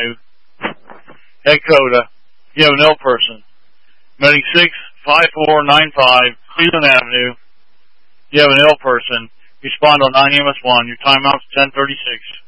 Avenue, Dakota. You have an ill person. Medic 65495, Cleveland Avenue. You have an ill person. Respond on 9 EMS1. Your timeout's 10:36.